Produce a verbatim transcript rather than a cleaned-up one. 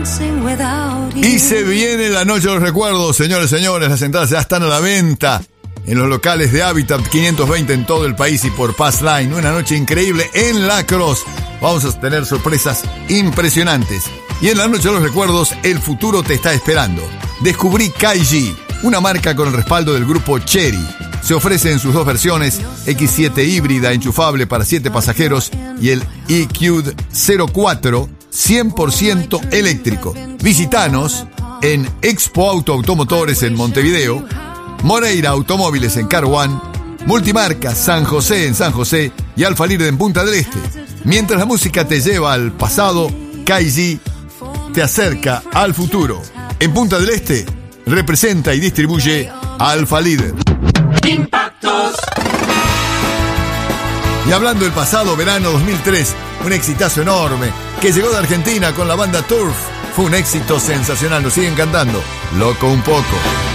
Y se viene la noche de los recuerdos, señores y señores. Las entradas ya están a la venta en los locales de Habitat quinientos veinte en todo el país y por Pass Line. Una noche increíble en La Crosse. Vamos a tener sorpresas impresionantes. Y en la noche de los recuerdos, el futuro te está esperando. Descubrí Kaiji, una marca con el respaldo del grupo Chery. Se ofrece en sus dos versiones, equis siete híbrida enchufable para siete pasajeros y el E Q cero cuatro cien por ciento eléctrico. Visítanos en Expo Auto Automotores en Montevideo, Moreira Automóviles en Caruán, Multimarca San José en San José y Alfa Líder en Punta del Este. Mientras la música te lleva al pasado, Kaiji te acerca al futuro. En Punta del Este representa y distribuye Alfa Líder. Impactos. Y hablando del pasado, verano dos mil tres, un exitazo enorme que llegó de Argentina con la banda Turf. Fue un éxito sensacional, nos siguen cantando Loco un poco.